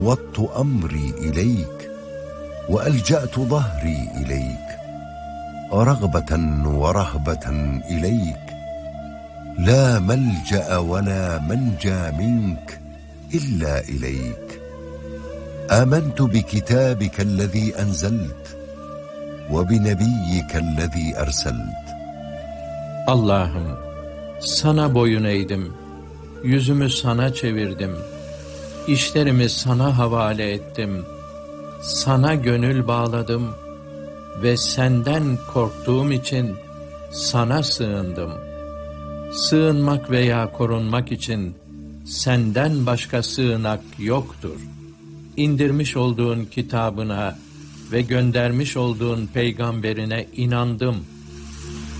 فوضت أمري إليك وألجأت ظهري إليك رغبة ورهبة إليك لا ملجأ ولا منجى منك إلا إليك آمنت بكتابك الذي أنزلت وبنبيك الذي أرسلت. Allah'ım, sana boyun eğdim, yüzümü sana çevirdim, işlerimi sana havale ettim, sana gönül bağladım ve senden korktuğum için sana sığındım. Sığınmak veya korunmak için senden başka sığınak yoktur. İndirmiş olduğun kitabına ve göndermiş olduğun peygamberine inandım.